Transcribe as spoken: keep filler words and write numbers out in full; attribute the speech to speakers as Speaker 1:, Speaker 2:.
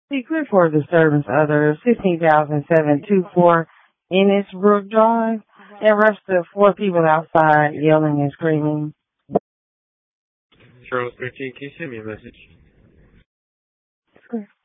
Speaker 1: Secret for disturbance others, fifteen thousand seven two four Ennisbrook Drive. Arrested four people outside yelling and screaming.
Speaker 2: Charles thirteen, can you send me a message?